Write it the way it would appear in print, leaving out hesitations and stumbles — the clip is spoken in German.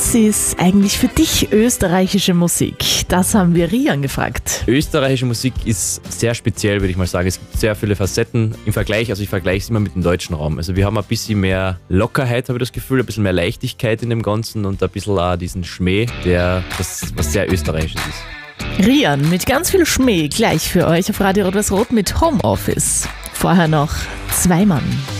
Was ist eigentlich für dich österreichische Musik? Das haben wir Rian gefragt. Österreichische Musik ist sehr speziell, würde ich mal sagen. Es gibt sehr viele Facetten im Vergleich. Also ich vergleiche es immer mit dem deutschen Raum. Also wir haben ein bisschen mehr Lockerheit, habe ich das Gefühl, ein bisschen mehr Leichtigkeit in dem Ganzen und ein bisschen auch diesen Schmäh, was sehr österreichisches ist. Rian mit ganz viel Schmäh gleich für euch auf Radio Rot-Weiß Rot mit Homeoffice. Vorher noch 2 Mann.